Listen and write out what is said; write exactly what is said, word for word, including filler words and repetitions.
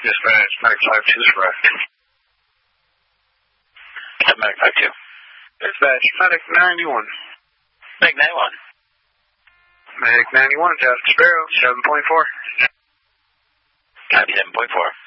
Dispatch, Medic five two is correct. Medic five two. Dispatch, Medic ninety-one. Medic ninety-one. Medic ninety-one, Jasper Sparrow, seven point four. Copy seven point four.